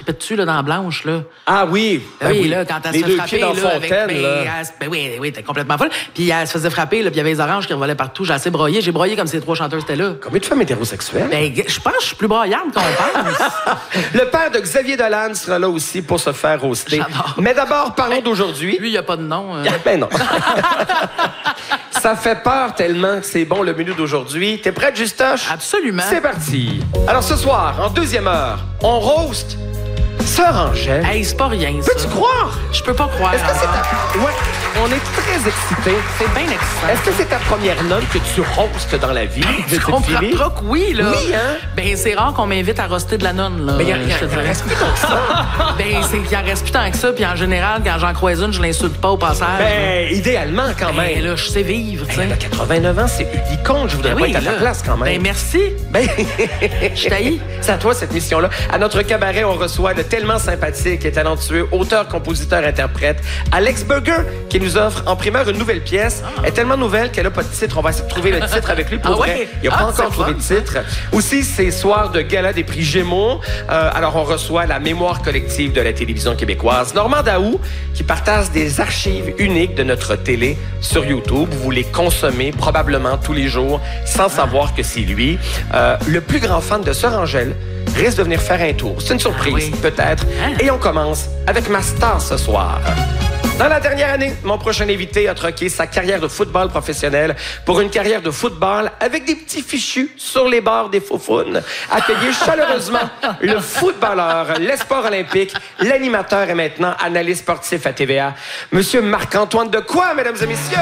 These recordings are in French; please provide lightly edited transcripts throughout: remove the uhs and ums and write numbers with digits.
tripait dessus là, dans la blanche. Là. Ah oui! Oui, là, quand elle les se fait deux frapper. pieds dans Là, Fontaine, là. Oui, t'es complètement folle. Puis elle se faisait frapper, là, puis il y avait les oranges qui revolaient partout. J'ai assez broyé. J'ai broyé comme ces 3 chanteuses étaient là. Combien de femmes hétérosexuelles? Ben, je pense que je suis plus broyarde qu'on pense. Le père de Xavier Dolan sera là aussi pour se faire roaster. J'adore. Mais d'abord, parlons d'aujourd'hui. Lui, il n'y a pas de nom. Ben non. Ça fait peur tellement que c'est bon le menu d'aujourd'hui. T'es prête, Justoche? Absolument. C'est parti. Alors ce soir, en deuxième heure, on roast Sœur Angèle. Hey, c'est pas rien, ça. Peux-tu croire? Je peux pas croire. Est-ce que c'est ta... Ouais, on est très excités. C'est bien excitant. Est-ce que c'est ta première nonne que tu roastes dans la vie? Tu comprends pas que oui, là. Oui, hein? Ben, c'est rare qu'on m'invite à roaster de la nonne, là. Mais il je te dirais. reste plus tant que ça. Ben, c'est qu'il en reste plus tant que ça, puis en général, quand j'en croise une, je l'insulte pas au passage. Ben, idéalement, quand Ben, même. là, je sais vivre, tu sais. Elle a 89 ans, c'est icône. Je voudrais Ben pas oui, être à ta là. place, quand même. Ben, merci. Ben, Je t'haïs. c'est à toi, cette mission-là. À notre cabaret, on reçoit le tellement sympathique et talentueux auteur, compositeur, interprète, Alex Burger, qui nous offre en primeur une nouvelle pièce. Elle est tellement nouvelle qu'elle n'a pas de titre. On va essayer de trouver le titre avec lui pour Ah vrai. ouais? Il n'a pas C'est encore trouvé de fun, titre. Aussi, c'est soir de gala des prix Gémeaux. Alors, on reçoit la mémoire collective de la télévision québécoise, Normand Daou, qui partage des archives uniques de notre télé sur YouTube. Vous les consommez probablement tous les jours sans savoir que c'est lui. Le plus grand fan de Sœur Angèle risque de venir faire un tour. C'est une surprise, oui. peut-être. Et on commence avec ma star ce soir. Dans la dernière année, mon prochain invité a troqué sa carrière de football professionnel pour une carrière de football avec des petits fichus sur les bords des faufounes. Accueillir chaleureusement le footballeur, l'espoir olympique, l'animateur et maintenant analyste sportif à TVA, Monsieur Marc-Antoine Dequoy, mesdames et messieurs.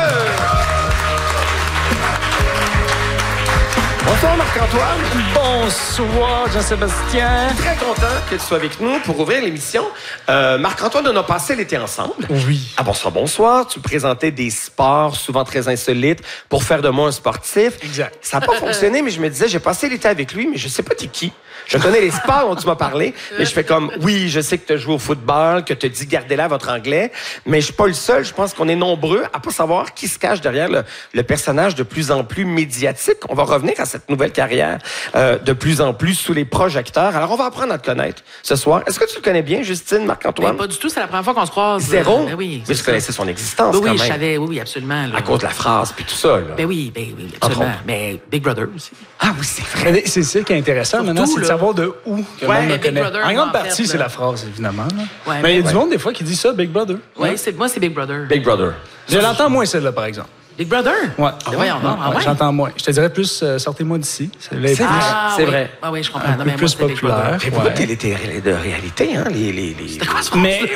Bonsoir Marc-Antoine. Bonsoir Jean-Sébastien. Très content que tu sois avec nous pour ouvrir l'émission. Marc-Antoine, on a passé l'été ensemble. Oui. Ah bonsoir, bonsoir. Tu présentais des sports souvent très insolites pour faire de moi un sportif. Exact. Ça n'a pas fonctionné, mais je me disais, j'ai passé l'été avec lui, mais je sais pas t'es qui. Je connais les sports dont tu m'as parlé, mais je fais comme, oui, je sais que tu as joué au football, que tu as dit gardez là votre anglais, mais je suis pas le seul. Je pense qu'on est nombreux à pas savoir qui se cache derrière le personnage de plus en plus médiatique. On va revenir à cette nouvelle carrière de plus en plus sous les projecteurs. Alors, on va apprendre à te connaître ce soir. Est-ce que tu le connais bien, Justine, Marc-Antoine? Ben, pas du tout, c'est la première fois qu'on se croise. Zéro? Ben oui. Mais tu connaissais son existence, Oui, quand oui, même. je savais, oui, absolument. Là. À cause de la phrase, puis tout ça, là. Ben oui, Entre absolument. autres. Mais Big Brother aussi. Ah oui, c'est vrai. Mais c'est ça qui est intéressant Surtout, maintenant, c'est de là. savoir de où que le Ouais, monde me Big connaît. Brother, En grande en partie, fait, c'est là. la phrase, évidemment. Là. Ouais, mais il y a ouais. du monde, des fois, qui dit ça, Big Brother. Oui, moi, c'est Big Brother. Big Brother. Je l'entends moins, celle-là, par exemple. Big Brother? Ouais. Voyons donc. Ah ouais? J'entends moins. Je te dirais plus, sortez-moi d'ici. C'est C'est vrai. Ah, c'est oui. vrai. Ah oui, je comprends. un Non, peu mais plus moi, c'est Big populaire. Brother. Mais beaucoup Ouais. de télé de réalité, hein, les... C'est quoi ça? Mais,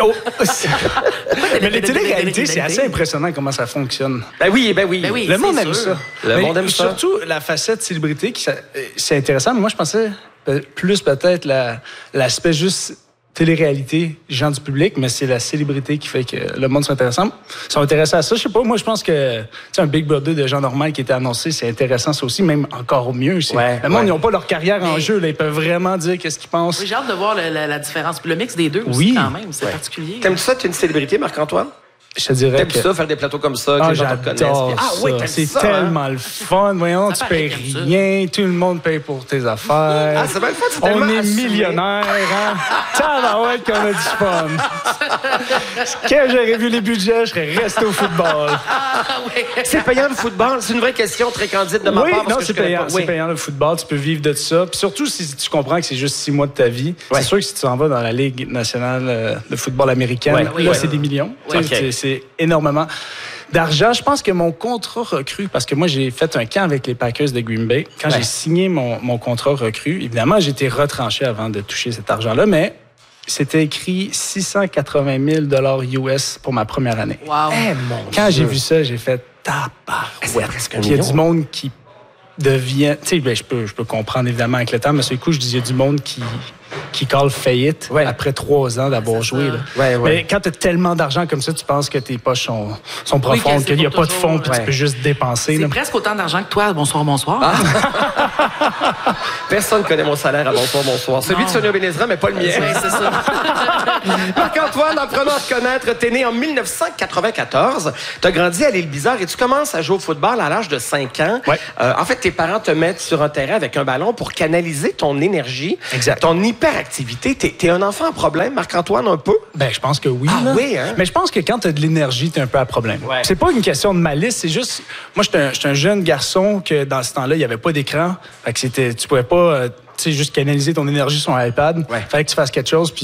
mais les téléréalités, c'est assez impressionnant comment ça fonctionne. Ben oui, ben oui. Ben oui. Le monde c'est aime sûr. ça. Le Mais monde aime ça. Surtout la facette célébrité, c'est intéressant. Mais moi, je pensais plus peut-être l'aspect juste télé-réalité, gens du public, mais c'est la célébrité qui fait que le monde sont intéressés à ça. Je sais pas, moi, je pense que un Big Brother de gens normaux qui était annoncé, c'est intéressant ça aussi, même encore mieux. Ouais, le monde, ouais. ils n'ont pas leur carrière en Mais- jeu. Là, ils peuvent vraiment dire qu'est-ce qu'ils pensent. Oui, j'ai hâte de voir la différence. Puis le mix des deux aussi, Oui. quand même. C'est Ouais. particulier. T'aimes-tu ça, tu es une célébrité, Marc-Antoine? Je te dirais T'aimes que... ça, faire des plateaux comme ça, que Ah, les gens te reconnaissent? j'adore puis- Ah ça. oui, t'aimes C'est ça, hein? tellement le fun. Voyons, Ça tu paraît payes comme ça. rien. Tout le monde paye pour tes affaires. Ah, c'est bien le fun, c'est On tellement est assumé. millionnaires, hein? Tabarouette qu'on a du fun. Quand j'aurais vu les budgets, je serais resté au football. Ah oui. C'est payant le football? C'est une vraie question très candide de ma Oui, part. parce non, que c'est je connais payant. pas. C'est Oui. payant le football. Tu peux vivre de ça. Puis surtout si tu comprends que c'est juste 6 mois de ta vie. Ouais. C'est sûr que si tu t'en vas dans la Ligue nationale de football américaine, Ouais, là, oui, c'est ouais. des millions. Ouais. Tu sais, Ok. c'est énormément d'argent. Je pense que mon contrat recru, parce que moi, j'ai fait un camp avec les Packers de Green Bay. Quand Ouais. j'ai signé mon contrat recru, évidemment, j'ai été retranché avant de toucher cet argent-là, mais c'était écrit 680 000 US pour ma première année. Wow. Eh, mon Quand Dieu. j'ai vu ça, j'ai fait C'est tabarouette. presque un Puis il y a million. du monde qui devient... Tu sais, ben, je peux comprendre évidemment avec le temps, mais sur le coup, je dis, il y a du monde qui call faillite Ouais. après 3 ans d'avoir C'est joué. ça. Là. Ouais, ouais. Mais quand tu as tellement d'argent comme ça, tu penses que tes poches sont profondes, que c'est qu'il n'y a pour pas de fonds, toujours, puis ouais. tu peux juste dépenser. C'est là. presque autant d'argent que toi. Bonsoir, bonsoir. Personne ne connaît mon salaire à bonsoir, bonsoir. Celui Non. de Sonia Benezra, mais pas le mien. Oui, c'est ça. Marc-Antoine, apprenons à te connaître. T'es né en 1994. T'as grandi à l'Île Bizarre et tu commences à jouer au football à l'âge de 5 ans. Ouais. En fait, tes parents te mettent sur un terrain avec un ballon pour canaliser ton énergie, Exact. ton hyperactivité hyperactivité. T'es un enfant à problème, Marc-Antoine, un peu? Ben, je pense que oui. Ah là. oui, hein? Mais je pense que quand tu as de l'énergie, tu es un peu à problème. Ouais. C'est pas une question de malice, c'est juste. Moi, j'étais un jeune garçon que dans ce temps-là, il n'y avait pas d'écran. Fait que tu pouvais pas. Juste canaliser ton énergie sur un iPad. Ouais. Fallait que tu fasses quelque chose. Puis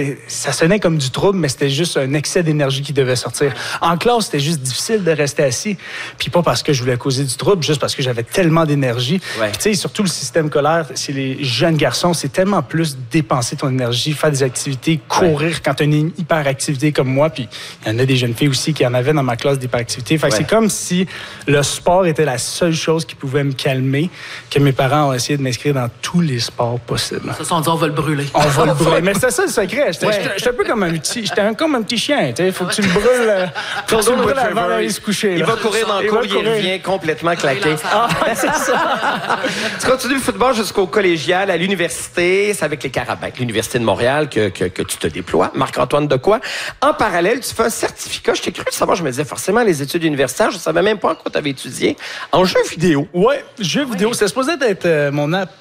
ça sonnait comme du trouble, mais c'était juste un excès d'énergie qui devait sortir. En classe, c'était juste difficile de rester assis. Puis pas parce que je voulais causer du trouble, juste parce que j'avais tellement d'énergie. Ouais. Puis tu sais, surtout le système scolaire, c'est les jeunes garçons, c'est tellement plus dépenser ton énergie, faire des activités, courir quand tu as une hyperactivité comme moi. Puis il y en a des jeunes filles aussi qui en avaient dans ma classe d'hyperactivité. Fait que c'est comme si le sport était la seule chose qui pouvait me calmer, que mes parents ont essayé de m'inscrire dans tous les sports possibles. Ça, on dit on va le brûler. On va le brûler. Mais c'était ça le secret. J'étais un peu comme un petit chien. Il faut que tu le brûles. Faut que tu le brûles avant d'aller se coucher. Il va courir dans le cours, il revient complètement claqué. C'est ça. Tu continues le football jusqu'au collégial, à l'université. C'est avec les Carabins, l'Université de Montréal, que tu te déploies. Marc-Antoine Dequoy. En parallèle, tu fais un certificat. Je t'ai cru savoir, je me disais forcément les études universitaires. Je ne savais même pas en quoi tu avais étudié. En jeux vidéo. Oui, jeux vidéo. C'est supposé être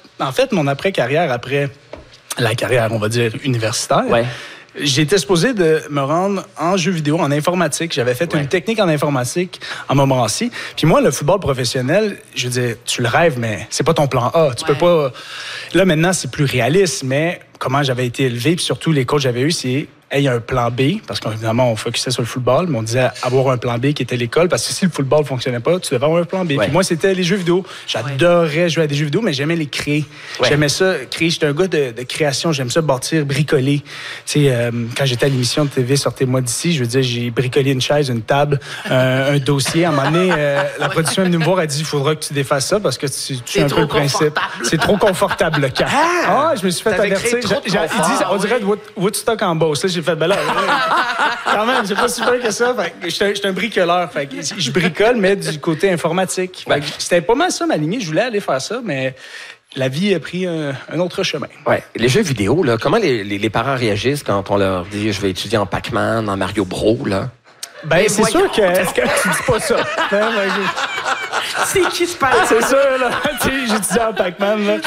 mon après-carrière, après la carrière, on va dire, universitaire. Ouais. J'étais supposé de me rendre en jeux vidéo, en informatique. J'avais fait une technique en informatique en Montmorency. Puis moi, le football professionnel, je veux dire, tu le rêves, mais c'est pas ton plan A. Tu peux pas... Là, maintenant, c'est plus réaliste, mais comment j'avais été élevé, puis surtout les coachs que j'avais eu, c'est... il y a un plan B, parce qu'évidemment, on focusait sur le football, mais on disait avoir un plan B qui était l'école, parce que si le football ne fonctionnait pas, tu devais avoir un plan B. Ouais. Puis moi, c'était les jeux vidéo. J'adorais jouer à des jeux vidéo, mais j'aimais les créer. Ouais. J'aimais ça, créer. J'étais un gars de création. J'aime ça bâtir, bricoler. Tu sais, quand j'étais à l'émission de TV Sortez-moi d'ici, je veux dire, j'ai bricolé une chaise, une table, un dossier. À un moment donné, la production est venue me voir, elle dit, il faudra que tu défasses ça, parce que tu as un peu le principe. C'est trop confortable, le camp. Je me suis fait avertir. Ils disent, on dirait de Woodstock en Beauce. J'ai fait, ben là, quand même, c'est pas si pire que ça. J'étais un bricoleur. Fait que je bricole, mais du côté informatique. C'était pas mal ça, ma lignée. Je voulais aller faire ça, mais la vie a pris un autre chemin. Ouais. Les jeux vidéo, là, comment les parents réagissent quand on leur dit je vais étudier en Pac-Man, en Mario Bros, là? Ben, c'est sûr que... Est-ce que tu dis pas ça? C'est qui se parle? C'est sûr, là. Tu sais, j'étudiais en Pac-Man, là.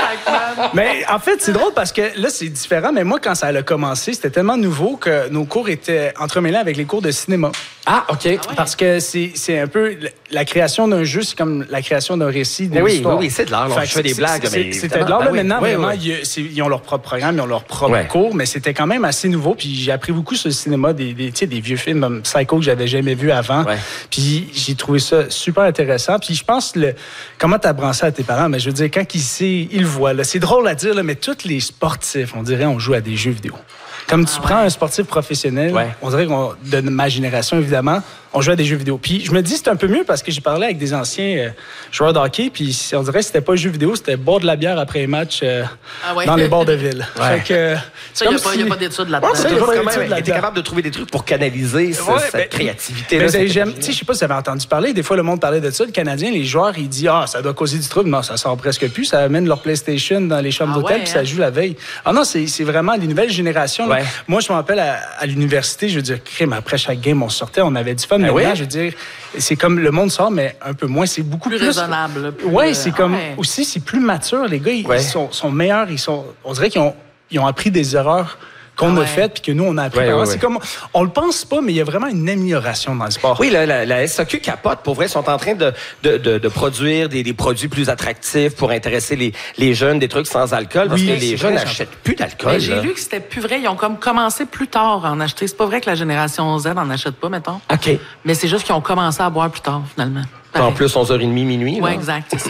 Mais en fait, c'est drôle parce que là, c'est différent. Mais moi, quand ça a commencé, c'était tellement nouveau que nos cours étaient entremêlés avec les cours de cinéma. Ah, OK. Parce que c'est un peu... La création d'un jeu, c'est comme la création d'un récit, d'une Oui, histoire. oui, c'est de l'art. Je fais des blagues, mais... C'était de l'art. Là, maintenant, vraiment, ils ont leur propre programme, ils ont leur propre cours, mais c'était quand même assez nouveau. Puis j'ai appris beaucoup sur le cinéma, des vieux films comme Psycho que j'avais jamais vu avant. Ouais. Puis j'ai trouvé ça super intéressant. Puis je pense, comment t'apprends ça à tes parents? Mais je veux dire, quand ils le voient, là, c'est drôle à dire, là, mais tous les sportifs, on dirait, on joue à des jeux vidéo. Comme tu prends un sportif professionnel, on dirait de ma génération, évidemment, on joue à des jeux vidéo. Puis je me dis, c'est un peu mieux parce que j'ai parlé avec des anciens joueurs de hockey, puis on dirait que c'était pas jeu vidéo, c'était boire de la bière après les matchs dans les bords de ville. Fait que, il n'y a pas d'études là-dedans. T'es capable de trouver des trucs pour canaliser cette créativité-là. Je sais pas si vous avez entendu parler, des fois le monde parlait de ça, le Canadien, les joueurs, ils disent « ça doit causer du trouble ». Non, ça sort presque plus, ça amène leur PlayStation dans les chambres d'hôtel, puis ça joue la veille. Ah non, c'est vraiment les nouvelles générations. Là. Moi, je me rappelle à l'université, je veux dire, après chaque game, on sortait, on avait du fun. Maintenant, je veux dire, c'est comme le monde sort, mais un peu moins. C'est beaucoup plus raisonnable. Oui, c'est comme aussi, c'est plus mature. Les gars, ils sont meilleurs. On dirait qu'ils ont appris des erreurs qu'on a faites puis que nous, on a appris. C'est comme, on le pense pas, mais il y a vraiment une amélioration dans le sport. Oui, la SAQ capote. Pour vrai, ils sont en train de produire des produits plus attractifs pour intéresser les jeunes, des trucs sans alcool, parce que les jeunes n'achètent plus d'alcool. J'ai lu que c'était plus vrai. Ils ont comme commencé plus tard à en acheter. C'est pas vrai que la génération Z en achète pas, mettons. OK. Mais c'est juste qu'ils ont commencé à boire plus tard, finalement. En plus, 11h30, minuit. Oui, exact, c'est ça.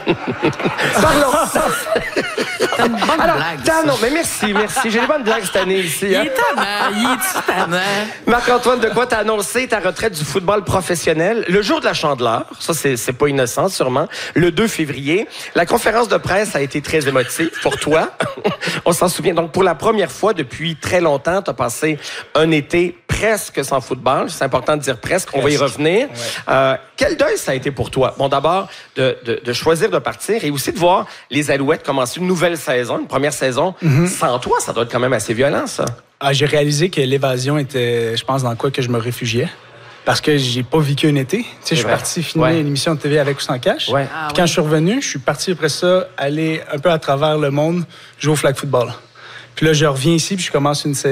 Parlons. C'est une bonne blague. Non, mais merci. J'ai des bonnes blagues cette année ici. Il est tannant. Marc-Antoine Dequoy, t'as annoncé ta retraite du football professionnel le jour de la Chandeleur. Ça, c'est pas innocent, sûrement. Le 2 février. La conférence de presse a été très émotive pour toi. On s'en souvient. Donc, pour la première fois depuis très longtemps, t'as passé un été presque sans football. C'est important de dire presque. On va y revenir. Ouais. Quel deuil ça a été pour toi? Bon, d'abord, de choisir de partir et aussi de voir les Alouettes commencer une nouvelle saison, une première saison. Sans toi, ça doit être quand même assez violent, ça. J'ai réalisé que l'évasion était, je pense, dans quoi que je me réfugiais. Parce que j'ai pas vécu un été. Tu sais, je suis parti filmer une émission de TV avec ou sans cash. Puis quand je suis revenu, je suis parti après ça aller un peu à travers le monde jouer au flag football. Puis là, je reviens ici, puis je commence une saison